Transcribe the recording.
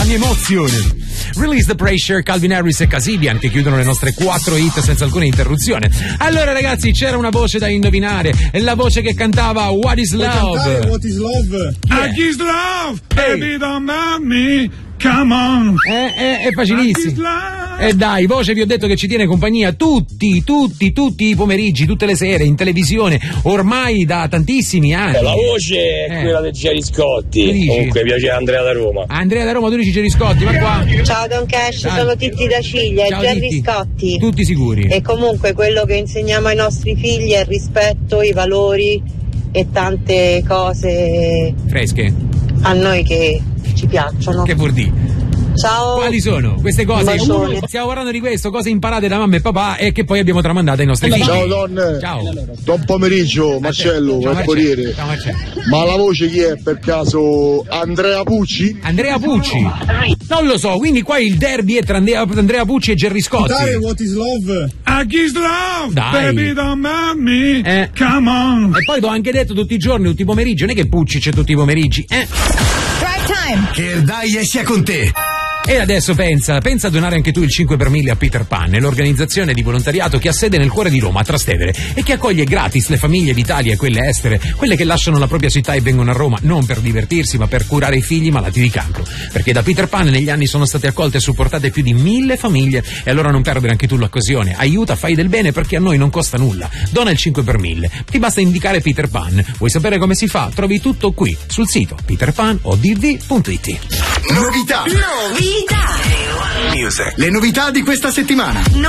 ogni emozione. Release the Pressure, Calvin Harris e Casibian che chiudono le nostre 4 hit senza alcuna interruzione. Allora ragazzi, c'era una voce da indovinare, la voce che cantava What is Love? What is Love? Yeah. I is love, baby don't mind me, come on. È facilissimo. Dai, voce vi ho detto che ci tiene compagnia tutti i pomeriggi, tutte le sere, in televisione, ormai da tantissimi anni. La voce è quella di Gerry Scotti. Comunque piace Andrea da Roma. Andrea da Roma, tu dici Gerry Scotti, ma qua. Ciao Don Cash, sono Titti da Ciglia, Ciao, Gerry Titti. Scotti. Tutti sicuri. E comunque quello che insegniamo ai nostri figli è il rispetto, i valori e tante cose Fresche. a noi che ci piacciono. Che vuol dire? Ciao. Quali sono queste cose? Bacione. Stiamo parlando di questo, cose imparate da mamma e papà e che poi abbiamo tramandato ai nostri figli. Ciao donne. Ciao. Buon pomeriggio, Marcello, Ciao, il Corriere. Ciao Marcello. Ma la voce chi è per caso? Andrea Pucci? Andrea Pucci. Non lo so, quindi qua il derby è tra Andrea Pucci e Gerry Scotti. What is Love? I is love, Dai. baby don't mind me, come on. E poi l'ho anche detto tutti i giorni, tutti i pomeriggi, non è che Pucci c'è tutti i pomeriggi. Drive time. Che dai sia con te. E adesso pensa a donare anche tu il 5 per 1000 a Peter Pan, l'organizzazione di volontariato che ha sede nel cuore di Roma, a Trastevere, e che accoglie gratis le famiglie d'Italia e quelle estere, quelle che lasciano la propria città e vengono a Roma non per divertirsi ma per curare i figli malati di cancro, perché da Peter Pan negli anni sono state accolte e supportate più di 1000 famiglie, e allora non perdere anche tu l'occasione, aiuta, fai del bene, perché a noi non costa nulla, dona il 5 per 1000, ti basta indicare Peter Pan. Vuoi sapere come si fa? Trovi tutto qui sul sito peterpanodv.it. Novità. Novità. Music. Le novità di questa settimana.